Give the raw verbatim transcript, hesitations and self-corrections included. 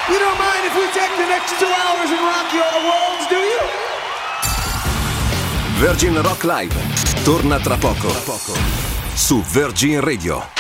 You don't mind if we take the next two hours and rock your world, do you? Virgin Rock Live torna tra poco su Virgin Radio.